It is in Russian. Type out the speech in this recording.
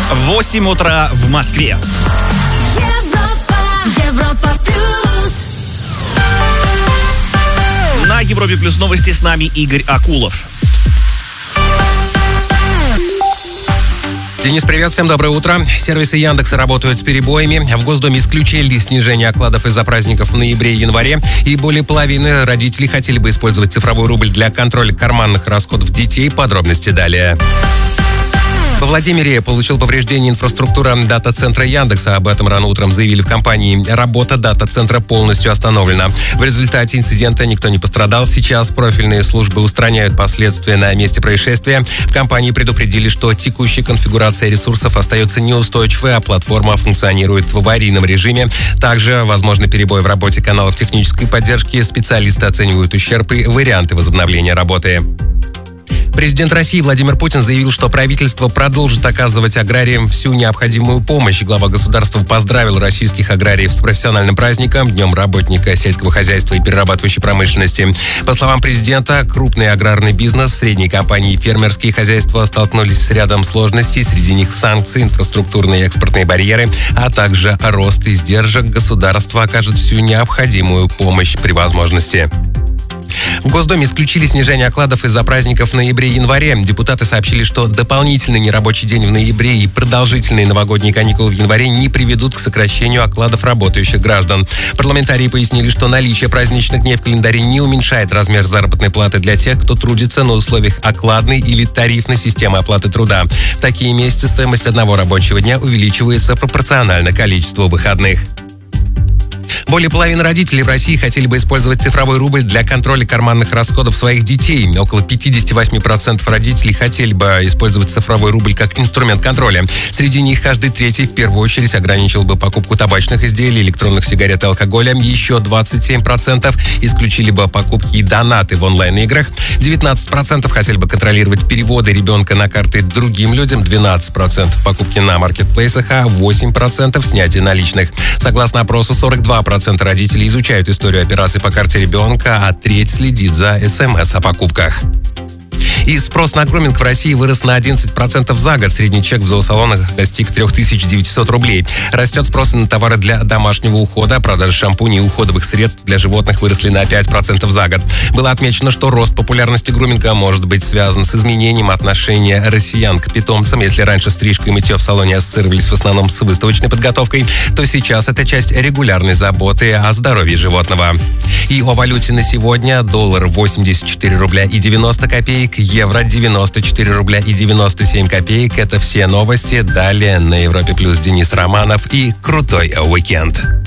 8 утра в Москве. Европа плюс. На Европе плюс новости с нами Игорь Акулов. Денис, привет, всем доброе утро. Сервисы Яндекса работают с перебоями. В Госдуме исключили снижение окладов из-за праздников в ноябре и январе. И более половины родителей хотели бы использовать цифровой рубль для контроля карманных расходов детей. Подробности далее. Во Владимире получил повреждение инфраструктура дата-центра Яндекса. Об этом рано утром заявили в компании. Работа дата-центра полностью остановлена. В результате инцидента никто не пострадал. Сейчас профильные службы устраняют последствия на месте происшествия. В компании предупредили, что текущая конфигурация ресурсов остается неустойчивой, а платформа функционирует в аварийном режиме. Также возможны перебои в работе каналов технической поддержки. Специалисты оценивают ущерб и варианты возобновления работы. Президент России Владимир Путин заявил, что правительство продолжит оказывать аграриям всю необходимую помощь. Глава государства поздравил российских аграриев с профессиональным праздником, Днем работника сельского хозяйства и перерабатывающей промышленности. По словам президента, крупный аграрный бизнес, средние компании и фермерские хозяйства столкнулись с рядом сложностей. Среди них санкции, инфраструктурные и экспортные барьеры, а также рост издержек. Государство окажет всю необходимую помощь при возможности. В Госдуме исключили снижение окладов из-за праздников в ноябре и январе. Депутаты сообщили, что дополнительный нерабочий день в ноябре и продолжительные новогодние каникулы в январе не приведут к сокращению окладов работающих граждан. Парламентарии пояснили, что наличие праздничных дней в календаре не уменьшает размер заработной платы для тех, кто трудится на условиях окладной или тарифной системы оплаты труда. В такие месяцы стоимость одного рабочего дня увеличивается пропорционально количеству выходных. Более половины родителей в России хотели бы использовать цифровой рубль для контроля карманных расходов своих детей. Около 58% родителей хотели бы использовать цифровой рубль как инструмент контроля. Среди них каждый третий в первую очередь ограничил бы покупку табачных изделий, электронных сигарет и алкоголя. Еще 27% исключили бы покупки и донаты в онлайн-играх. 19% хотели бы контролировать переводы ребенка на карты другим людям. 12% покупки на маркетплейсах, а 8% снятие наличных. Согласно опросу, 42% родителей изучают историю операций по карте ребенка, а треть следит за СМС о покупках. И спрос на груминг в России вырос на 11% за год. Средний чек в зоосалонах достиг 3900 рублей. Растет спрос на товары для домашнего ухода. Продажи шампуней и уходовых средств для животных выросли на 5% за год. Было отмечено, что рост популярности груминга может быть связан с изменением отношения россиян к питомцам. Если раньше стрижка и мытье в салоне ассоциировались в основном с выставочной подготовкой, то сейчас это часть регулярной заботы о здоровье животного. И о валюте на сегодня. Доллар 84 рубля и 90 копеек, евро 94 рубля и 97 копеек. Это все новости. Далее на Европе плюс Денис Романов и крутой уикенд.